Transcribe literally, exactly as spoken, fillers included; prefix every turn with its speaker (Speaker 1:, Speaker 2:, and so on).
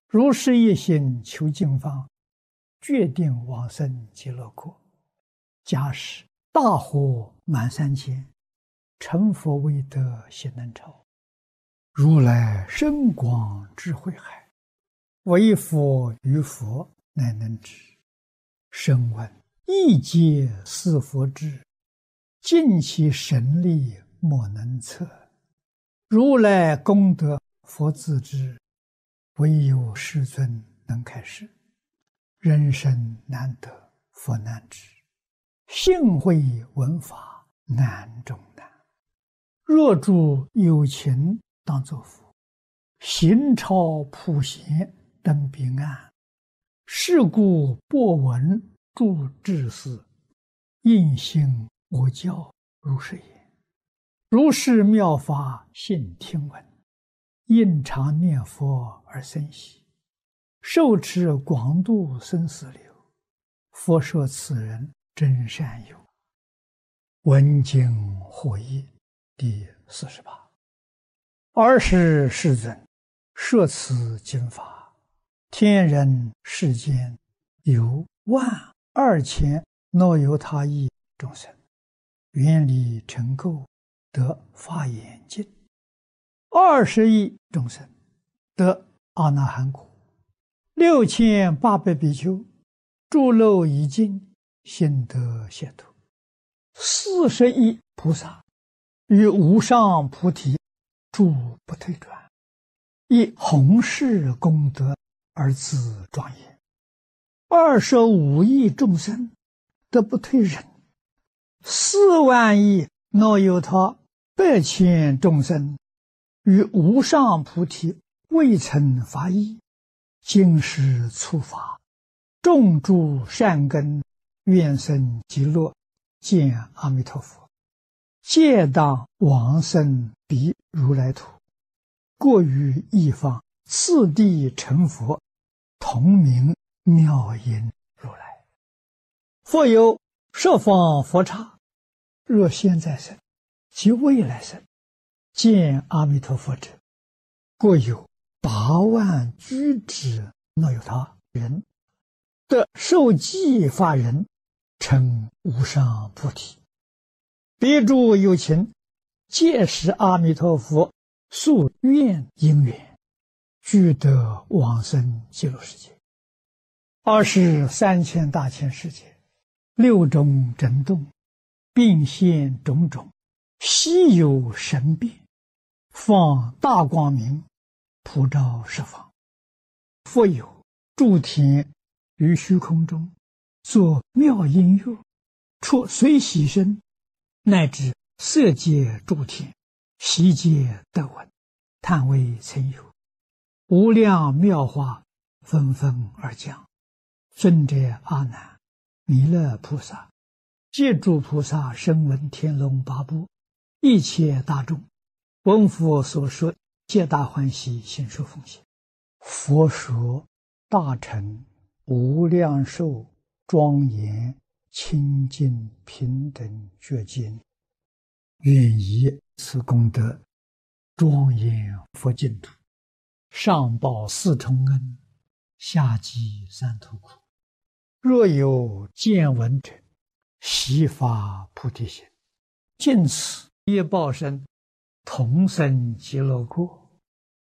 Speaker 1: 如是一心求净方，决定往生极乐国。假使大火满三千，成佛未得悉能超。如来深广智慧海，唯佛于佛乃能知。声闻一皆是佛智，尽其神力莫能测。如来功德佛自知，唯有世尊能开示。人生难得佛难知，幸会闻法难中难。若诸有情当作佛，行超普贤登彼岸。是故播闻诸智士，应信我教如是言。如是妙法信听闻，应常念佛而生喜。受持广度生死流，佛说此人真善友。闻经获益第四十八。尔时世尊摄此经法，天人世间有万二千若由他亿众生，愿力成垢，得法眼净。二十亿众生得阿那含果，六千八百比丘诸漏已尽，心得解脱。四十亿菩萨于无上菩提诸不退转，以弘誓功德而自庄严。二十五亿众生得不退忍，四万亿若有他百千众生于无上菩提未曾发意，今时初发，种诸善根，愿生极乐，见阿弥陀佛，皆当往生彼如来土，过于一方，次第成佛，同名妙音如来。复有十方佛刹，若现在生及未来生，见阿弥陀佛者，过有八万居之若有他人，得受记法人，成无上菩提。彼诸有情，皆是阿弥陀佛宿愿因缘，俱得往生极乐世界。二十三千大千世界，六种震动，并现种种稀有神变，放大光明，普照十方。复有诸天于虚空中作妙音乐，出随喜声，乃至色界诸天，悉皆得闻，叹为曾有。无量妙法纷纷而降。尊者阿难、弥勒菩萨、皆诸菩萨声闻天龙八部，一切大众，闻佛所说，皆大欢喜，心受奉献。佛说大乘无量寿庄严清净平等觉经，愿以此功德庄严佛净土，上报四重恩，下济三途苦。若有见闻者，悉发菩提心，尽此业报身，同生极乐国。